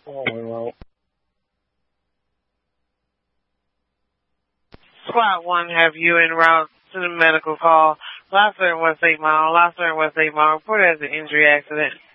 Oh, well. Squad 1 have you en route to the medical call. Last 1 West 8 Mile. Last 1 West 8 Mile. Reported as an injury accident.